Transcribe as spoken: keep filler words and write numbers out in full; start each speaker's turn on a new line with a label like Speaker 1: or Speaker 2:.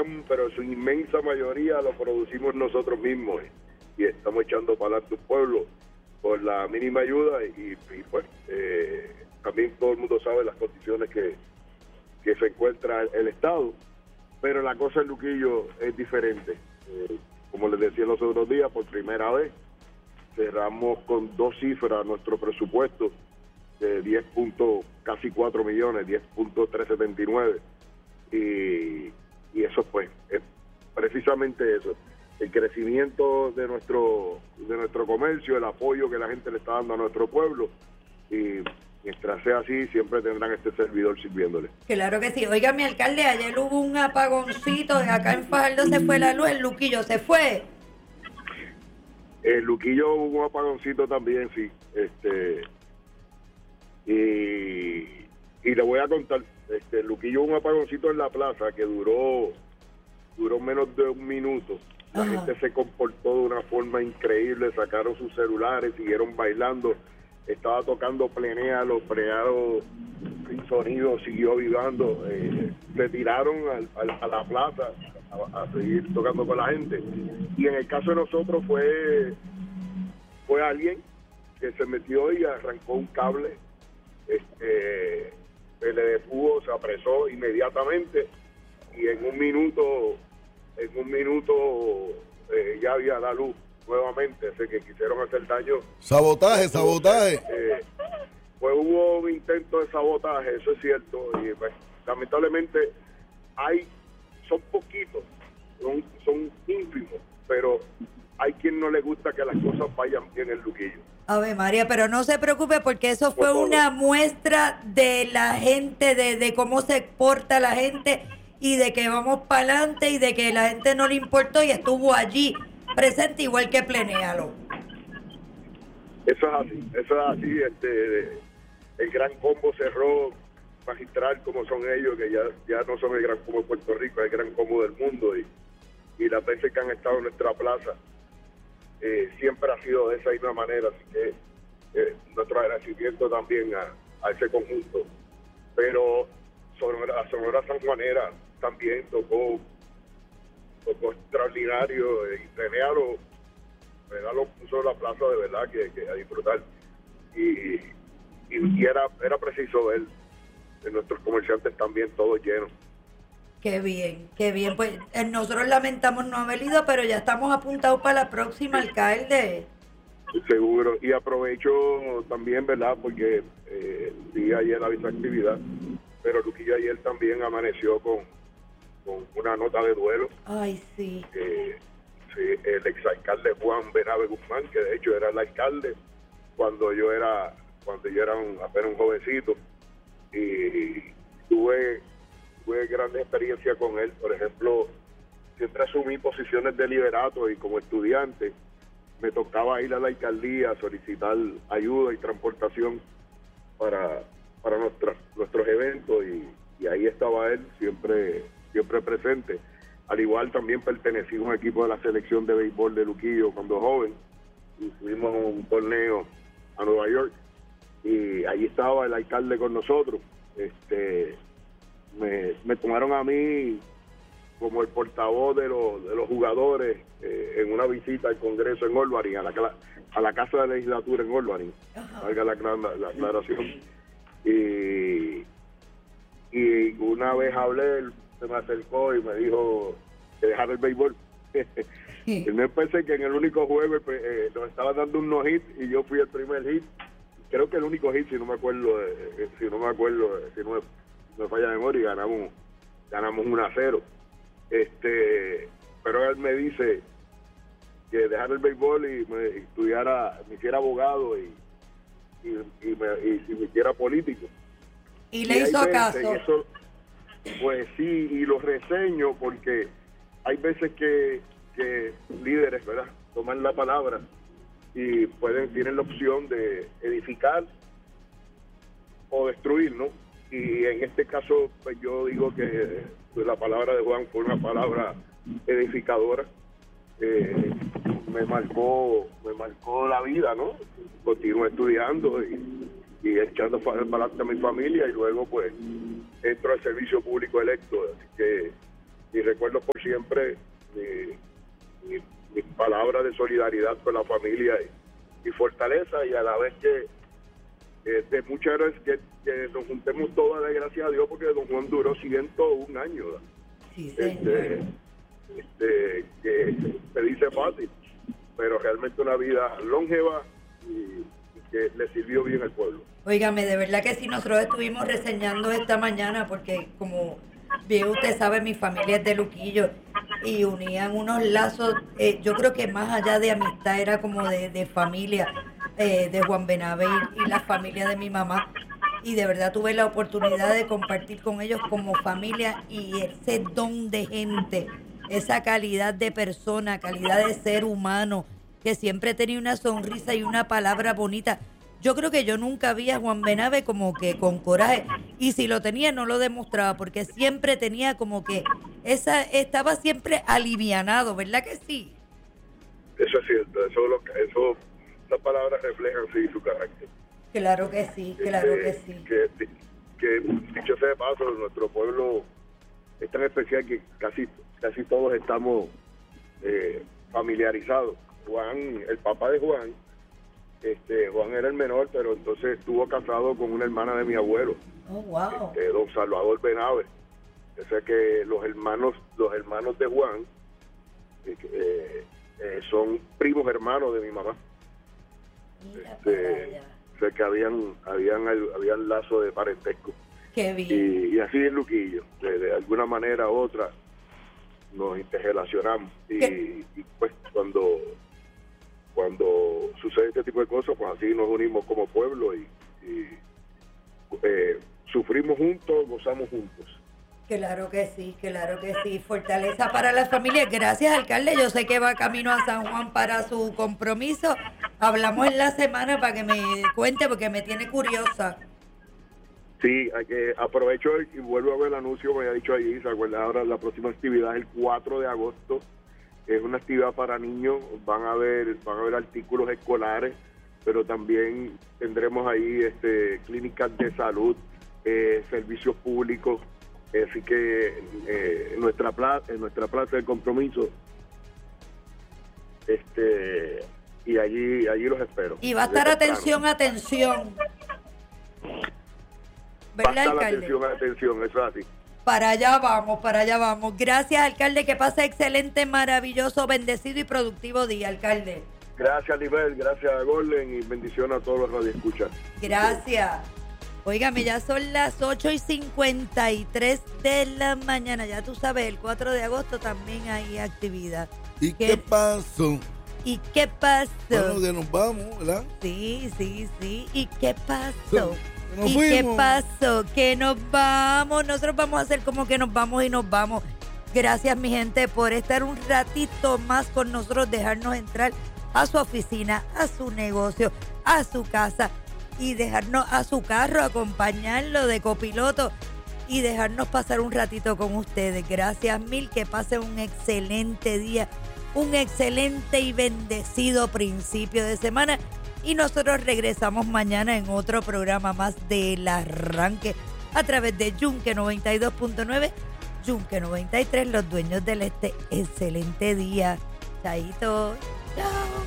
Speaker 1: gran, pero su inmensa mayoría lo producimos nosotros mismos y, y estamos echando para adelante un pueblo por la mínima ayuda y, y pues eh, también todo el mundo sabe las condiciones que, que se encuentra el Estado, pero la cosa en Luquillo es diferente. Eh, como les decía los otros días, por primera vez cerramos con dos cifras nuestro presupuesto de diez punto casi cuatro millones, diez punto trescientos setenta y nueve, y, y eso pues es precisamente eso, el crecimiento de nuestro de nuestro comercio, el apoyo que la gente le está dando a nuestro pueblo, y mientras sea así siempre tendrán este servidor sirviéndole.
Speaker 2: Claro que sí. Oiga, mi alcalde, ayer hubo un apagoncito, acá en Fajardo se fue la luz, en Luquillo se fue.
Speaker 1: En Luquillo hubo un apagoncito también, sí, este y, y le voy a contar, este en Luquillo hubo un apagoncito en la plaza que duró duró menos de un minuto. La Ajá. gente se comportó de una forma increíble, sacaron sus celulares, siguieron bailando, estaba tocando Plenea, los pleneados sin sonido, siguió vivando, eh, se tiraron al, al, a la plaza a, a seguir tocando con la gente. Y en el caso de nosotros fue fue alguien que se metió y arrancó un cable, este, se le detuvo, se apresó inmediatamente y en un minuto en un minuto eh, ya había la luz nuevamente. Sé que quisieron hacer daño.
Speaker 3: Sabotaje, sabotaje.
Speaker 1: Eh, pues hubo un intento de sabotaje, eso es cierto, y pues, lamentablemente hay, son poquitos, son, son ínfimos, pero hay quien no le gusta que las cosas vayan bien en Luquillo.
Speaker 2: Ave María, pero no se preocupe porque eso fue una muestra de la gente, de, de cómo se porta la gente y de que vamos para adelante y de que la gente no le importó y estuvo allí presente igual que Plenéalo.
Speaker 1: Eso es así, eso es así. Este, el Gran Combo cerró magistral como son ellos, que ya, ya no son el Gran Combo de Puerto Rico, es el Gran Combo del mundo, y, y las veces que han estado en nuestra plaza eh, siempre ha sido de esa misma manera, así que eh, nuestro agradecimiento también a, a ese conjunto. Pero Sonora, Sonora Sanjuanera también tocó tocó extraordinario, y Plenéalo lo puso en la plaza de verdad que, que a disfrutar, y, y, y era era preciso ver de nuestros comerciantes también todos llenos.
Speaker 2: Qué bien, qué bien. Pues eh, nosotros lamentamos no haber ido, pero ya estamos apuntados para la próxima, alcalde.
Speaker 1: Seguro, y aprovecho también, ¿verdad? Porque eh, vi ayer la actividad, pero Luquillo ayer también amaneció con, con una nota de duelo.
Speaker 2: Ay, sí.
Speaker 1: Eh, sí, el exalcalde Juan Benabe Guzmán, que de hecho era el alcalde cuando yo era cuando yo era un, apenas un jovencito, y, y tuve tuve grandes experiencias con él. Por ejemplo, siempre asumí posiciones de liderato y como estudiante me tocaba ir a la alcaldía a solicitar ayuda y transportación para para nuestra, nuestros eventos, y, y ahí estaba él siempre siempre presente. Al igual también pertenecí a un equipo de la selección de béisbol de Luquillo cuando joven, y fuimos a un torneo a Nueva York y ahí estaba el alcalde con nosotros. Este me, me tomaron a mí como el portavoz de los de los jugadores eh, en una visita al Congreso en Albany, a la a la Casa de Legislatura en Albany, valga la, la, la aclaración. Y, y una vez hablé, él se me acercó y me dijo que dejara el béisbol. Y me pensé que en el único juego eh, nos estaban dando un no hit y yo fui el primer hit, creo que el único hit, si no me acuerdo eh, si no me acuerdo eh, si no me, me falla la memoria, y ganamos ganamos uno a cero. Este, pero él me dice que dejara el béisbol y me estudiara, me hiciera abogado y y, y, me, y si me hiciera político.
Speaker 2: Y le y hizo caso.
Speaker 1: Eso, pues sí, y lo reseño porque hay veces que, que líderes, ¿verdad?, toman la palabra y pueden tienen la opción de edificar o destruir, ¿no? Y en este caso, pues yo digo que pues, la palabra de Juan fue una palabra edificadora. Eh, me marcó me marcó la vida, ¿no? Continué estudiando y, y echando para adelante a mi familia, y luego pues entro al servicio público electo, así que y recuerdo por siempre mi, mi, mi palabra de solidaridad con la familia y, y fortaleza, y a la vez que eh, de muchas gracias que, que nos juntemos todas, de gracias a Dios, porque don Juan duró ciento un años.
Speaker 2: Sí,
Speaker 1: este, este, que se dice fácil, pero realmente una vida longeva y, y que le sirvió bien al pueblo.
Speaker 2: Óigame, de verdad que sí, nosotros estuvimos reseñando esta mañana porque, como bien usted sabe, mi familia es de Luquillo y unían unos lazos, eh, yo creo que más allá de amistad era como de, de familia, eh, de Juan Benavé y la familia de mi mamá, y de verdad tuve la oportunidad de compartir con ellos como familia y ese don de gente, esa calidad de persona, calidad de ser humano, que siempre tenía una sonrisa y una palabra bonita. Yo creo que yo nunca vi a Juan Benavé como que con coraje, y si lo tenía no lo demostraba, porque siempre tenía como que esa estaba siempre alivianado, ¿verdad que sí?
Speaker 1: Eso es cierto, eso, lo, eso esas palabras reflejan sí su carácter.
Speaker 2: Claro que sí, claro que sí.
Speaker 1: Que, que, que dicho sea de paso, nuestro pueblo es tan especial que casi casi todos estamos eh, familiarizados. Juan, el papá de Juan, este Juan era el menor, pero entonces estuvo casado con una hermana de mi abuelo,
Speaker 2: Oh, wow.
Speaker 1: este, don Salvador Benavé. O sea que los hermanos los hermanos de Juan eh, eh, eh, son primos hermanos de mi mamá.
Speaker 2: Mira
Speaker 1: Este,
Speaker 2: para allá.
Speaker 1: O sea que habían habían habían lazo de parentesco.
Speaker 2: Qué bien.
Speaker 1: Y, y así es Luquillo, de, de alguna manera u otra nos interrelacionamos y, y pues cuando cuando sucede este tipo de cosas, pues así nos unimos como pueblo y, y eh, sufrimos juntos, gozamos juntos.
Speaker 2: Claro que sí, claro que sí. Fortaleza para la familia. Gracias, alcalde. Yo sé que va camino a San Juan para su compromiso. Hablamos en la semana para que me cuente, porque me tiene curiosa.
Speaker 1: Sí, hay que aprovecho y vuelvo a ver el anuncio que me había dicho allí. Se acuerda, ahora la próxima actividad es el cuatro de agosto. Es una actividad para niños. Van a ver, van a ver artículos escolares, pero también tendremos ahí este clínicas de salud, eh, servicios públicos. Así que eh, en nuestra plaza, en nuestra plaza de compromiso, este y allí allí los espero.
Speaker 2: Y va a estar atención, atención.
Speaker 1: Va a
Speaker 2: ¿Verdad,
Speaker 1: estar
Speaker 2: alcalde?
Speaker 1: atención, atención, eso es así.
Speaker 2: Para allá vamos, para allá vamos. Gracias, alcalde. Que pase excelente, maravilloso, bendecido y productivo día, alcalde.
Speaker 1: Gracias, Nivel, gracias a Golden y bendiciones a todos los radioescuchas.
Speaker 2: Gracias. Óigame, ya son las ocho y cincuenta y tres de la mañana. Ya tú sabes, el cuatro de agosto también hay actividad.
Speaker 3: ¿Y qué, qué pasó?
Speaker 2: ¿Y qué pasó?
Speaker 3: Bueno, que nos vamos, ¿verdad?
Speaker 2: Sí, sí, sí. ¿Y qué pasó?
Speaker 3: Nos
Speaker 2: ¿Y
Speaker 3: fuimos.
Speaker 2: qué pasó? Que nos vamos. Nosotros vamos a hacer como que nos vamos y nos vamos. Gracias, mi gente, por estar un ratito más con nosotros, dejarnos entrar a su oficina, a su negocio, a su casa y dejarnos a su carro, acompañarlo de copiloto y dejarnos pasar un ratito con ustedes. Gracias mil, que pasen un excelente día, un excelente y bendecido principio de semana. Y nosotros regresamos mañana en otro programa más del Arranque a través de Yunque noventa y dos punto nueve, Yunque noventa y tres, los dueños del este. Excelente día. Chaito. Chao.